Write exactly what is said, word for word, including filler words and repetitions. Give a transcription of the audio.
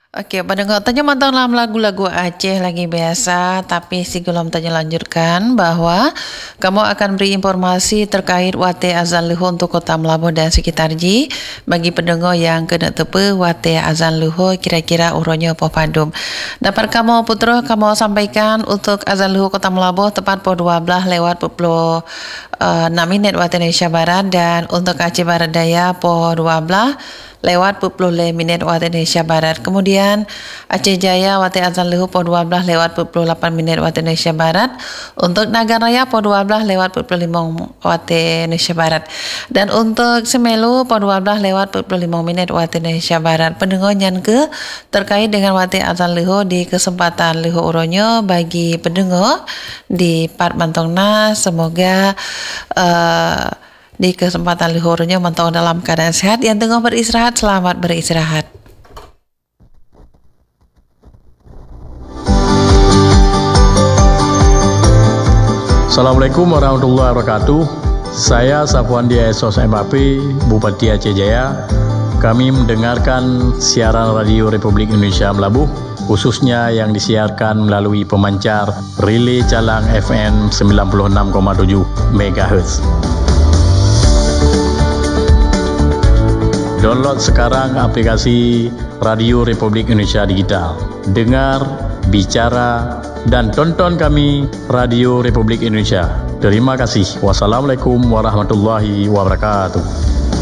Oke, pendengar tanya mantang dalam lagu-lagu Aceh lagi biasa, tapi sebelum tanya lanjutkan bahwa kamu akan beri informasi terkait wate azan luhur untuk Kota Melabuh dan sekitar Ji. Bagi pendengar yang kena tepe wate azan luhur kira-kira urunya apa padum. Dapat kamu putra kamu sampaikan untuk azan luhur Kota Melabuh tepat pukul dua belas lewat dua puluh enam minit waktu Indonesia Barat, dan untuk Aceh Barat Daya pukul dua belas lewat dua puluh lima minit waktu Indonesia Barat. Kemudian Aceh Jaya waktu azan luhur pukul dua belas lewat dua puluh delapan minit waktu Indonesia Barat. Untuk Nagan Raya pukul dua belas lewat dua puluh lima waktu Indonesia Barat. Dan untuk Semelu pukul dua belas lewat dua puluh lima menit waktu Indonesia Barat. Pendengar yang ke terkait dengan waktu azan luhur di kesempatan luhur uronyo bagi pendengar di Part Mantongna, semoga uh, di kesempatan luhurnya mantau dalam keadaan sehat. Yang tengah beristirahat, selamat beristirahat. Assalamualaikum warahmatullahi wabarakatuh. Saya Safwan Dia Esos M A P, Bupati Aceh Jaya. Kami mendengarkan siaran Radio Republik Indonesia Melabuh, khususnya yang disiarkan melalui pemancar Relay Calang F M sembilan puluh enam koma tujuh megahertz. Download sekarang aplikasi Radio Republik Indonesia Digital. Dengar, bicara, dan tonton kami Radio Republik Indonesia. Terima kasih. Wassalamualaikum warahmatullahi wabarakatuh.